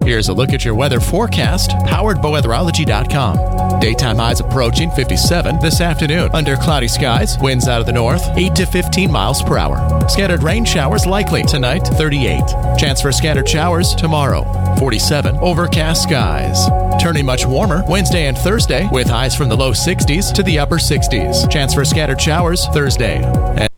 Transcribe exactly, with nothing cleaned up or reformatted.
Here's a look at your weather forecast, powered by weatherology dot com. Daytime highs approaching fifty-seven this afternoon. Under cloudy skies, winds out of the north, eight to fifteen miles per hour. Scattered rain showers likely tonight, thirty-eight. Chance for scattered showers tomorrow, forty-seven. Overcast skies. Turning much warmer Wednesday and Thursday with highs from the low sixties to the upper sixties. Chance for scattered showers Thursday. And